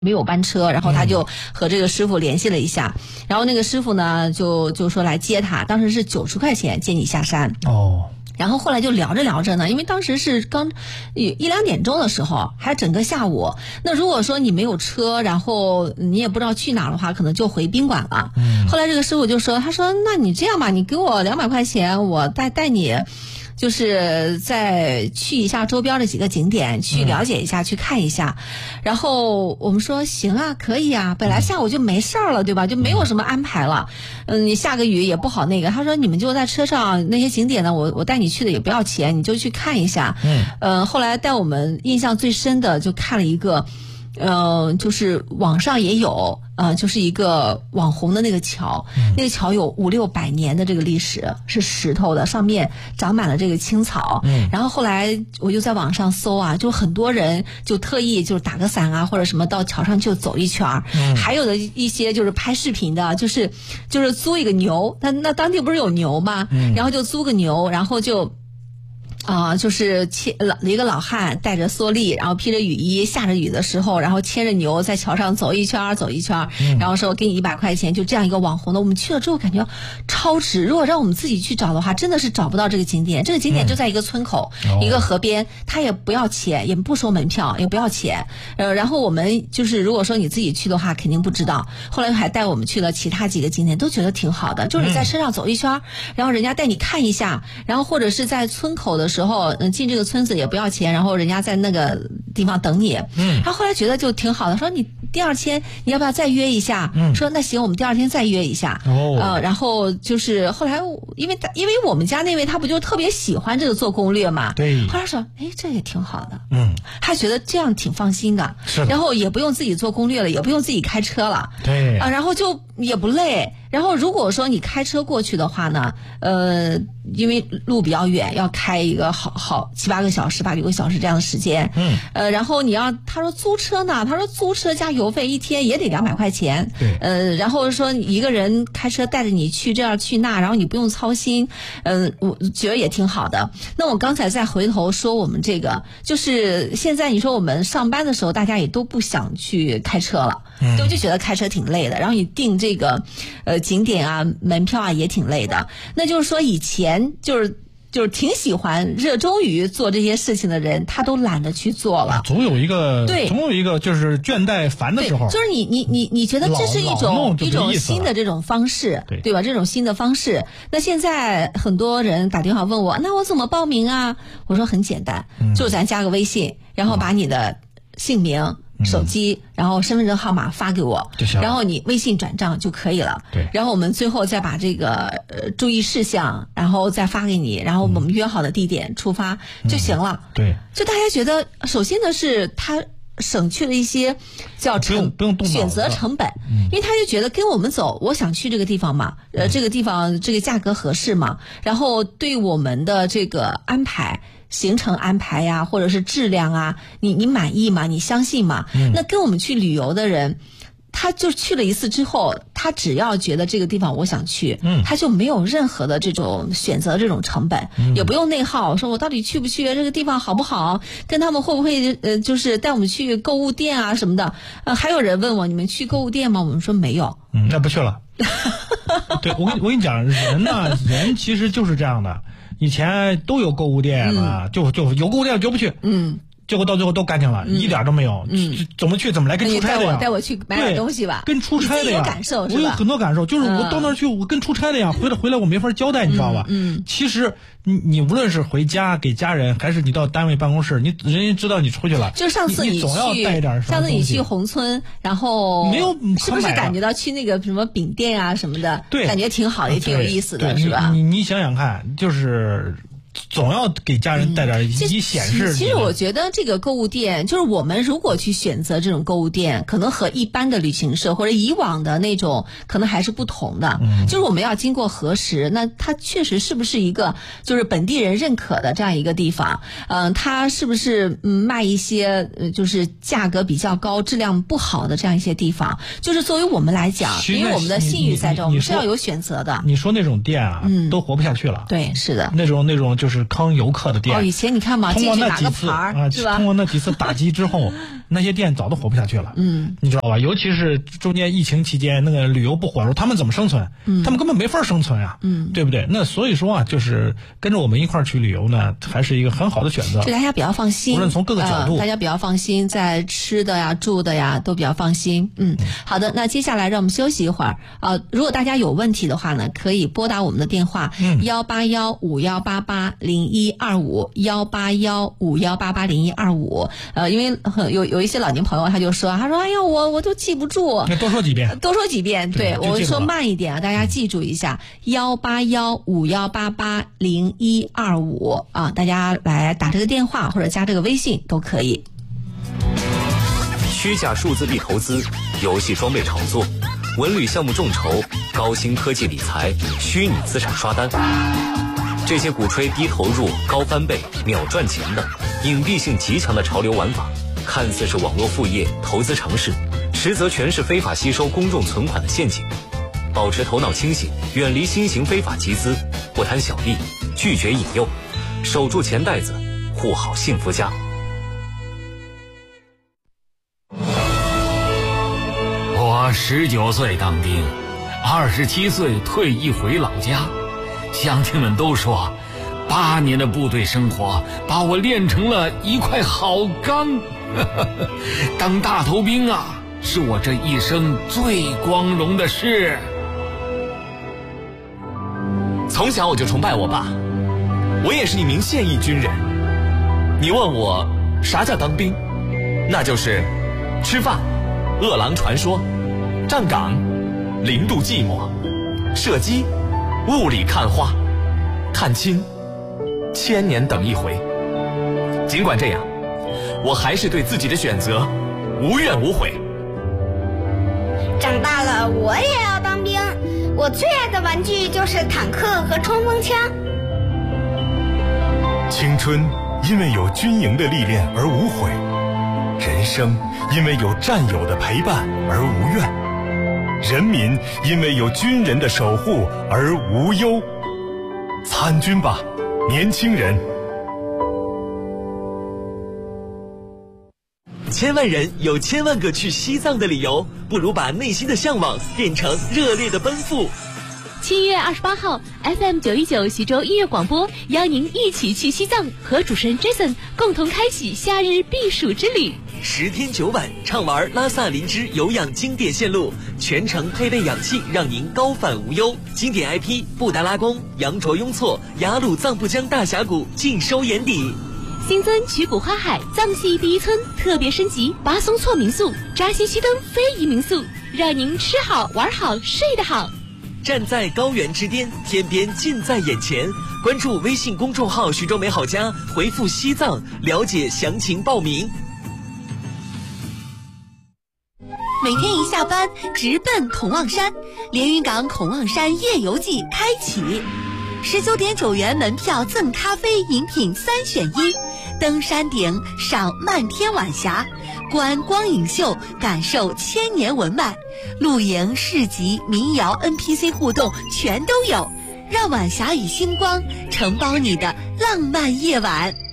没有班车，然后他就和这个师傅联系了一下，然后那个师傅呢就说来接他，当时是90块钱接你下山。 哦。 然后后来就聊着聊着呢，因为当时是刚1、2点钟的时候，还整个下午。那如果说你没有车，然后你也不知道去哪儿的话，可能就回宾馆了。后来这个师傅就说，他说那你这样吧，你给我200块钱，我带你就是再去一下周边的几个景点，去了解一下，去看一下。然后我们说行啊，可以啊，本来下午就没事儿了，对吧？就没有什么安排了。你下个雨也不好那个。他说你们就在车上那些景点呢，我带你去的也不要钱，你就去看一下。后来带我们印象最深的就看了一个。就是网上也有，就是一个网红的那个桥，那个桥有500、600年的这个历史，是石头的，上面长满了这个青草。然后后来我就在网上搜啊，就很多人就特意就打个伞啊或者什么到桥上就走一圈，还有的一些就是拍视频的，就是租一个牛，那当地不是有牛吗？然后就租个牛，然后就。就是一个老汉带着蓑笠，然后披着雨衣，下着雨的时候，然后牵着牛在桥上走一圈，然后说给你100块钱，就这样一个网红的。我们去了之后感觉超值，如果让我们自己去找的话，真的是找不到这个景点。这个景点就在一个村口，一个河边，它也不要钱，也不收门票，也不要钱。然后我们就是如果说你自己去的话，肯定不知道。后来还带我们去了其他几个景点，都觉得挺好的。就是你在车上走一圈，然后人家带你看一下，然后或者是在村口的时候，进这个村子也不要钱，然后人家在那个地方等你。然后后来觉得就挺好的，说你第2天你要不要再约一下？说那行，我们第2天再约一下。然后就是后来因为我们家那位他不就特别喜欢这个做攻略嘛？ 对。 后来说，这也挺好的。他觉得这样挺放心的。 是的。 然后也不用自己做攻略了，也不用自己开车了。 对。 然后就也不累。然后如果说你开车过去的话呢，因为路比较远，要开一个好7、8个小时吧，6个小时这样的时间。然后他说租车呢，他说租车加油费1天也得200块钱。 对。 然后说一个人开车带着你去这儿去那，然后你不用操心。我觉得也挺好的。那我刚才再回头说我们这个，就是现在你说我们上班的时候，大家也都不想去开车了，就觉得开车挺累的。然后你订这个景点啊、门票啊也挺累的。那就是说以前就是挺喜欢热衷于做这些事情的人，他都懒得去做了。 总有一个就是倦怠烦的时候。 就是你觉得这是一种新的这种方式，对吧？这种新的方式。那现在很多人打电话问我，那我怎么报名啊？我说很简单，就咱加个微信，然后把你的姓名、手机，然后身份证号码发给我，然后你微信转账就可以了。 对。 然后我们最后再把这个注意事项，然后再发给你，然后我们约好的地点出发就行了。 对。 就大家觉得，首先呢是他省去了一些叫不用动脑子选择成本，因为他就觉得跟我们走，我想去这个地方嘛，这个地方这个价格合适嘛，然后对我们的这个安排。行程安排呀，或者是质量啊，你满意吗？你相信吗？那跟我们去旅游的人，他就去了一次之后，他只要觉得这个地方我想去，他就没有任何的这种选择这种成本，也不用内耗，说我到底去不去，这个地方好不好，跟他们会不会就是带我们去购物店啊什么的。还有人问我，你们去购物店吗？我们说没有。 那不去了。对，我跟你讲，人其实就是这样的。以前都有购物店啊，就有购物店就不去，结果到最后都干净了，一点都没有。怎么去怎么来，跟出差的呀。 带我去买点东西吧。 跟出差的呀。 有感受是吧？ 我有很多感受，就是我到那儿去，我跟出差的呀，回来我没法交代，你知道吧？其实你无论是回家给家人，还是你到单位办公室，人家知道你出去了。 就上次你总要带点什么东西。 上次你去宏村，然后没有是不是感觉到去那个什么饼店啊什么的？ 对， 感觉挺好的，也挺有意思的，是吧？ 你想想看，就是总要给家人带点以显示。 其实我觉得这个购物店，就是我们如果去选择这种购物店，可能和一般的旅行社或者以往的那种可能还是不同的。就是我们要经过核实，那它确实是不是一个就是本地人认可的这样一个地方？它是不是卖一些就是价格比较高、质量不好的这样一些地方？就是作为我们来讲，因为我们的信誉在这，我们是要有选择的。 你说那种店啊，都活不下去了。 对，是的。 那种就是坑游客的店。 以前你看嘛， 通过哪个牌是吧？通过那几次打击之后， 那些店早都活不下去了。你知道吧？尤其是中间疫情期间，那个旅游不火的时候，他们怎么生存？他们根本没法生存啊，对不对？那所以说啊，就是跟着我们一块儿去旅游呢，还是一个很好的选择。 对大家比较放心， 无论从各个角度， 大家比较放心，在吃的呀、住的呀都比较放心。好的，那接下来让我们休息一会儿啊。如果大家有问题的话呢，可以拨打我们的电话18151880125，18151880125。因为有一些老年朋友他就说，哎呀，我都记不住， 多说几遍， 对，我说慢一点啊，大家记住一下18151880125啊，大家来打这个电话或者加这个微信都可以。 虚假数字币投资、游戏装备炒作、文旅项目众筹、高新科技理财、虚拟资产刷单，这些鼓吹低投入、高翻倍、秒赚钱的隐蔽性极强的潮流玩法，看似是网络副业、投资尝试，实则全是非法吸收公众存款的陷阱。保持头脑清醒，远离新型非法集资，不贪小利，拒绝引诱，守住钱袋子，护好幸福家。 我19岁当兵，27岁退役回老家，乡亲们都说8年的部队生活把我练成了一块好钢。当大头兵啊，是我这一生最光荣的事。 从小我就崇拜我爸，我也是一名现役军人。你问我啥叫当兵，那就是吃饭、饿狼传说、站岗、零度寂寞、射击、雾里看花、探亲、1000年等一回。尽管这样，我还是对自己的选择无怨无悔。 长大了我也要当兵，我最爱的玩具就是坦克和冲锋枪。 青春因为有军营的历练而无悔，人生因为有战友的陪伴而无怨，人民因为有军人的守护而无忧。参军吧，年轻人！ 千万人有千万个去西藏的理由，不如把内心的向往变成热烈的奔赴。 7月28号 FM 919徐州音乐广播邀您一起去西藏，和主持人 Jason 共同开启夏日避暑之旅。 10天9晚畅玩拉萨林芝有氧经典线路，全程配备氧气，让您高反无忧。经典 IP 布达拉宫、羊卓雍措、雅鲁藏布江大峡谷尽收眼底。 新增曲谷花海藏系第一村特别升级巴松措民宿、扎西须登非遗民宿，让您吃好玩好睡得好。 站在高原之巅，天边近在眼前。关注微信公众号徐州美好家，回复西藏了解详情报名。 每天一下班直奔孔望山，连云港孔望山夜游季开启，19.9元门票赠咖啡饮品3选1，登山顶赏漫天晚霞，观光影秀感受千年文脉，露营市集民谣 NPC 互动全都有，让晚霞与星光承包你的浪漫夜晚。